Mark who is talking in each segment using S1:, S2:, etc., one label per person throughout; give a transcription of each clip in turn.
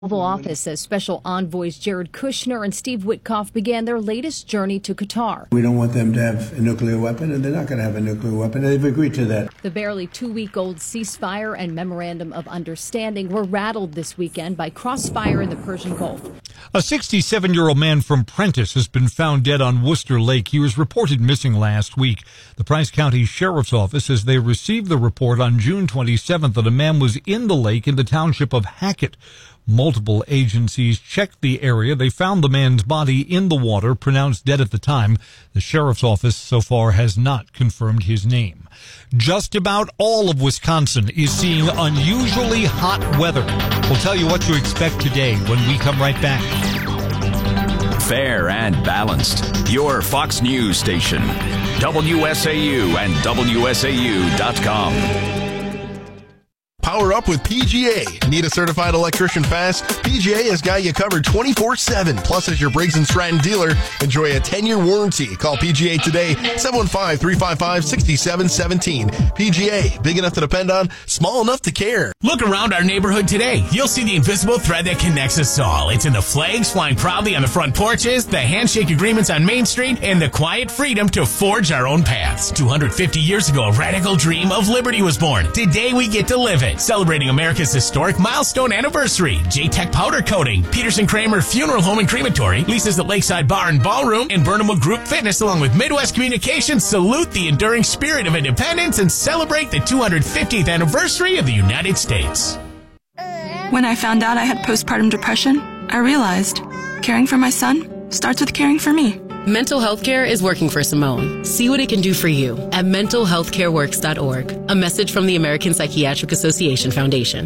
S1: Oval Office says Special Envoys Jared Kushner and Steve Witkoff began their latest journey to Qatar.
S2: We don't want them to have a nuclear weapon, and they're not going to have a nuclear weapon. They've agreed to that.
S1: The barely 2-week-old ceasefire and memorandum of understanding were rattled this weekend by crossfire in the Persian Gulf.
S3: A 67-year-old man from Prentice has been found dead on Worcester Lake. He was reported missing last week. The Price County Sheriff's Office says they received the report on June 27th that a man was in the lake in the township of Hackett. Multiple agencies checked the area. They found the man's body in the water, pronounced dead at the time. The sheriff's office so far has not confirmed his name. Just about all of Wisconsin is seeing unusually hot weather. We'll tell you what to expect today when we come right back.
S4: Fair and balanced. Your Fox News station. WSAU and WSAU.com.
S5: Power up with PGA. Need a certified electrician fast? PGA has got you covered 24/7. Plus, as your Briggs & Stratton dealer, enjoy a 10-year warranty. Call PGA today, 715-355-6717. PGA, big enough to depend on, small enough to care.
S6: Look around our neighborhood today. You'll see the invisible thread that connects us all. It's in the flags flying proudly on the front porches, the handshake agreements on Main Street, and the quiet freedom to forge our own paths. 250 years ago, a radical dream of liberty was born. Today, we get to live it. Celebrating America's historic milestone anniversary. J-Tech Powder Coating, Peterson Kramer Funeral Home and Crematory, Lisa's at Lakeside Bar and Ballroom, and Burnham Group Fitness, along with Midwest Communications, salute the enduring spirit of independence and celebrate the 250th anniversary of the United States.
S7: When I found out I had postpartum depression, I realized caring for my son starts with caring for me.
S8: Mental health care is working for Simone. See what it can do for you at mentalhealthcareworks.org. A message from the American Psychiatric Association Foundation.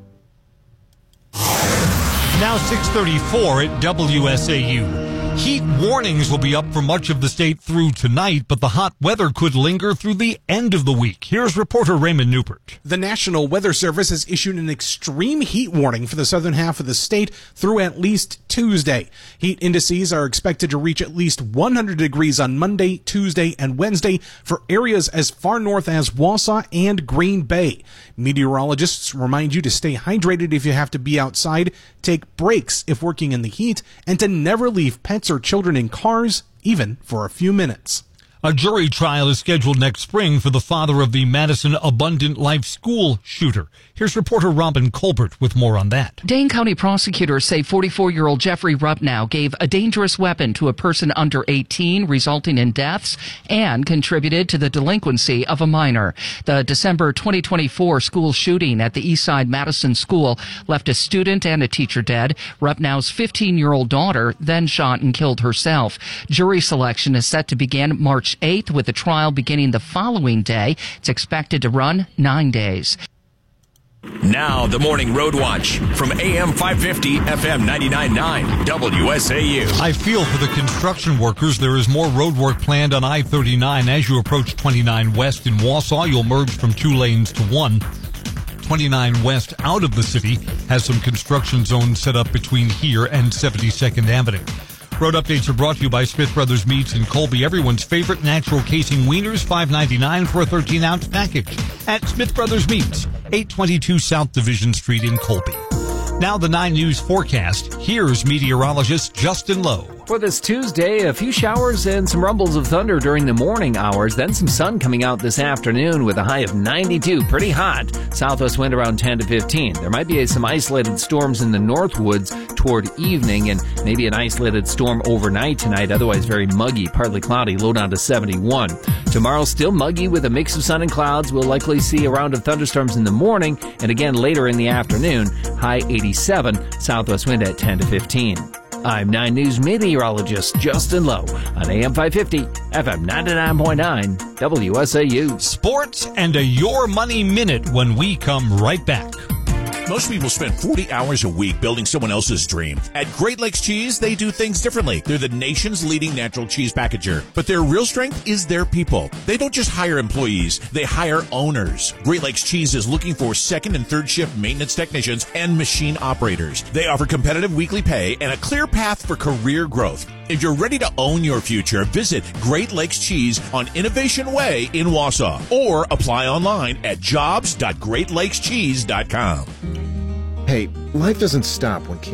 S3: Now 6:34 at WSAU. Heat warnings will be up for much of the state through tonight, but the hot weather could linger through the end of the week. Here's reporter Raymond Newport.
S9: The National Weather Service has issued an extreme heat warning for the southern half of the state through at least Tuesday. Heat indices are expected to reach at least 100 degrees on Monday, Tuesday, and Wednesday for areas as far north as Wausau and Green Bay. Meteorologists remind you to stay hydrated if you have to be outside, take breaks if working in the heat, and to never leave pets or children in cars, even for a few minutes.
S3: A jury trial is scheduled next spring for the father of the Madison Abundant Life School shooter. Here's reporter Robin Colbert with more on that.
S10: Dane County prosecutors say 44-year-old Jeffrey Rupnow gave a dangerous weapon to a person under 18, resulting in deaths, and contributed to the delinquency of a minor. The December 2024 school shooting at the Eastside Madison School left a student and a teacher dead. Rupnow's 15-year-old daughter then shot and killed herself. Jury selection is set to begin March 8th, with the trial beginning the following day. It's expected to run 9 days.
S4: Now, the Morning Road Watch from AM 550, FM 99.9, WSAU.
S3: I feel for the construction workers. There is more road work planned on I-39. As you approach 29 West in Wausau, you'll merge from 2 lanes to 1. 29 West out of the city has some construction zones set up between here and 72nd Avenue. Road updates are brought to you by Smith Brothers Meats in Colby. Everyone's favorite natural casing wieners, $5.99 for a 13-ounce package at Smith Brothers Meats, 822 South Division Street in Colby. Now the 9 News forecast. Here's meteorologist Justin Lowe.
S11: For this Tuesday, a few showers and some rumbles of thunder during the morning hours, then some sun coming out this afternoon with a high of 92. Pretty hot. Southwest wind around 10 to 15. There might be some isolated storms in the Northwoods toward evening and maybe an isolated storm overnight tonight. Otherwise very muggy, partly cloudy, low down to 71. Tomorrow still muggy with a mix of sun and clouds. We'll likely see a round of thunderstorms in the morning and again later in the afternoon. High 87. Southwest wind at 10 to 15. I'm 9 News meteorologist Justin Lowe on AM 550, FM 99.9, WSAU.
S3: Sports and a Your Money Minute when we come right back.
S12: Most people spend 40 hours a week building someone else's dream. At Great Lakes Cheese, they do things differently. They're the nation's leading natural cheese packager. But their real strength is their people. They don't just hire employees, they hire owners. Great Lakes Cheese is looking for second and third shift maintenance technicians and machine operators. They offer competitive weekly pay and a clear path for career growth. If you're ready to own your future, visit Great Lakes Cheese on Innovation Way in Wausau or apply online at jobs.greatlakescheese.com.
S13: Hey, life doesn't stop when